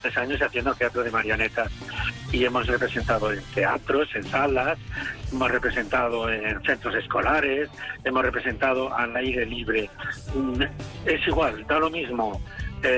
años haciendo teatro de marionetas y hemos representado en teatros, en salas, hemos representado en centros escolares, hemos representado al aire libre. Es igual, da lo mismo